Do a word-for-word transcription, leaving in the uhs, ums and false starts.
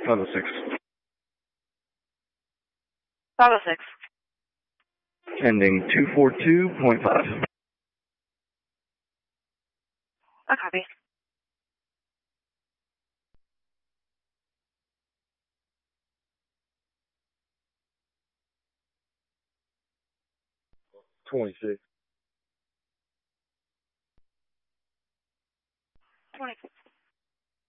five oh six. five oh six. Ending two four two point five. A copy. twenty-six. twenty-six.